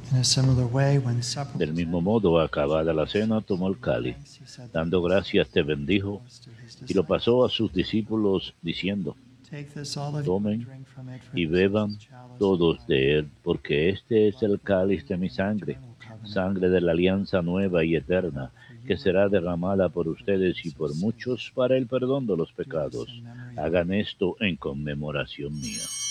In a similar way, when supper Del was mismo ended, modo, he acabada la gave cena, tomó el cáliz, thanks. He said to dando them, gracias te and bendijo, was to his y lo disciples, pasó a sus discípulos, diciendo, "Take this, all of you, and tomen drink from it, for y this is the beban chalice of todos my de él, blood, porque este the es blood el of the new cáliz de mi and sangre, eternal covenant, sangre de la alianza nueva y poured eterna, out for que you and será many derramada por for the ustedes y forgiveness of por muchos sins. para el perdón de los Do this in pecados. memory of Hagan me." esto en conmemoración mía.